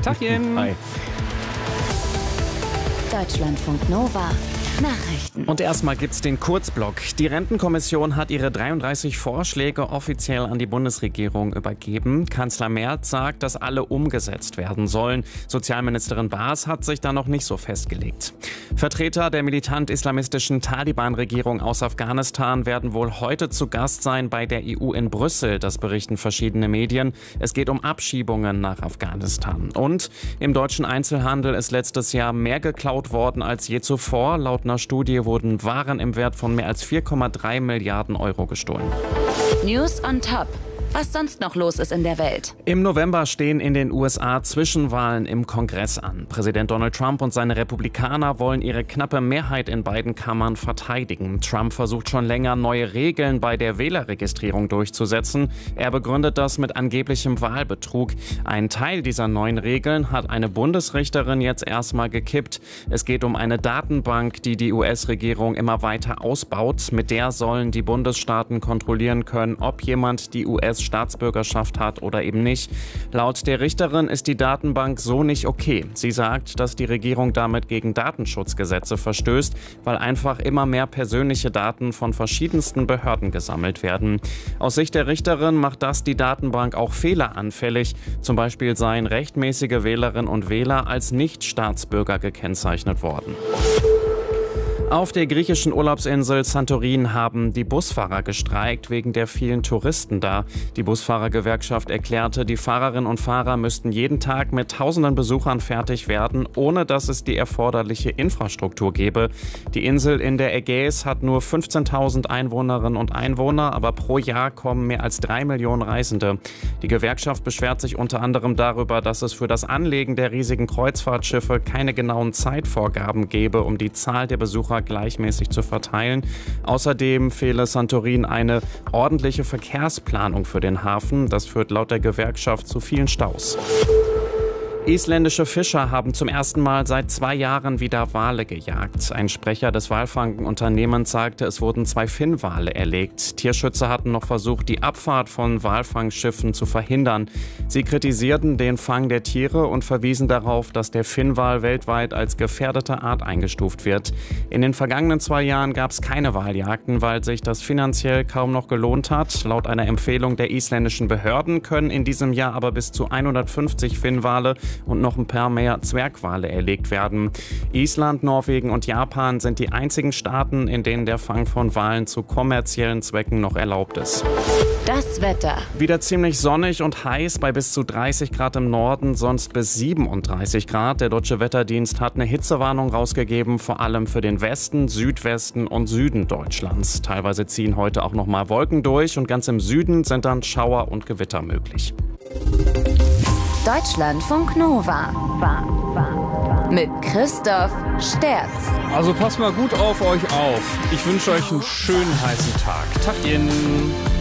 Tachchen. Hi. Deutschlandfunk Nova. Nachrichten. Und erstmal gibt's den Kurzblock. Die Rentenkommission hat ihre 33 Vorschläge offiziell an die Bundesregierung übergeben. Kanzler Merz sagt, dass alle umgesetzt werden sollen. Sozialministerin Baas hat sich da noch nicht so festgelegt. Vertreter der militant-islamistischen Taliban-Regierung aus Afghanistan werden wohl heute zu Gast sein bei der EU in Brüssel. Das berichten verschiedene Medien. Es geht um Abschiebungen nach Afghanistan. Und im deutschen Einzelhandel ist letztes Jahr mehr geklaut worden als je zuvor. Laut einer Studie wurden Waren im Wert von mehr als 4,3 Milliarden Euro gestohlen. News on top. Was sonst noch los ist in der Welt. Im November stehen in den USA Zwischenwahlen im Kongress an. Präsident Donald Trump und seine Republikaner wollen ihre knappe Mehrheit in beiden Kammern verteidigen. Trump versucht schon länger, neue Regeln bei der Wählerregistrierung durchzusetzen. Er begründet das mit angeblichem Wahlbetrug. Ein Teil dieser neuen Regeln hat eine Bundesrichterin jetzt erstmal gekippt. Es geht um eine Datenbank, die die US-Regierung immer weiter ausbaut. Mit der sollen die Bundesstaaten kontrollieren können, ob jemand die US-Staatsbürgerschaft hat oder eben nicht. Laut der Richterin ist die Datenbank so nicht okay. Sie sagt, dass die Regierung damit gegen Datenschutzgesetze verstößt, weil einfach immer mehr persönliche Daten von verschiedensten Behörden gesammelt werden. Aus Sicht der Richterin macht das die Datenbank auch fehleranfällig. Zum Beispiel seien rechtmäßige Wählerinnen und Wähler als Nicht-Staatsbürger gekennzeichnet worden. Auf der griechischen Urlaubsinsel Santorin haben die Busfahrer gestreikt wegen der vielen Touristen da. Die Busfahrergewerkschaft erklärte, die Fahrerinnen und Fahrer müssten jeden Tag mit tausenden Besuchern fertig werden, ohne dass es die erforderliche Infrastruktur gäbe. Die Insel in der Ägäis hat nur 15.000 Einwohnerinnen und Einwohner, aber pro Jahr kommen mehr als 3 Millionen Reisende. Die Gewerkschaft beschwert sich unter anderem darüber, dass es für das Anlegen der riesigen Kreuzfahrtschiffe keine genauen Zeitvorgaben gäbe, um die Zahl der Besucher gleichmäßig zu verteilen. Außerdem fehle Santorin eine ordentliche Verkehrsplanung für den Hafen. Das führt laut der Gewerkschaft zu vielen Staus. Isländische Fischer haben zum ersten Mal seit 2 Jahren wieder Wale gejagt. Ein Sprecher des Walfangunternehmens sagte, es wurden 2 Finnwale erlegt. Tierschützer hatten noch versucht, die Abfahrt von Walfangschiffen zu verhindern. Sie kritisierten den Fang der Tiere und verwiesen darauf, dass der Finnwal weltweit als gefährdete Art eingestuft wird. In den vergangenen 2 Jahren gab es keine Waljagden, weil sich das finanziell kaum noch gelohnt hat. Laut einer Empfehlung der isländischen Behörden können in diesem Jahr aber bis zu 150 Finnwale und noch ein paar mehr Zwergwale erlegt werden. Island, Norwegen und Japan sind die einzigen Staaten, in denen der Fang von Walen zu kommerziellen Zwecken noch erlaubt ist. Das Wetter. Wieder ziemlich sonnig und heiß bei bis zu 30 Grad im Norden, sonst bis 37 Grad. Der Deutsche Wetterdienst hat eine Hitzewarnung rausgegeben, vor allem für den Westen, Südwesten und Süden Deutschlands. Teilweise ziehen heute auch noch mal Wolken durch und ganz im Süden sind dann Schauer und Gewitter möglich. Deutschlandfunk Nova. Mit Christoph Sterz. Also passt mal gut auf euch auf. Ich wünsche euch einen schönen heißen Tag. Tachchen.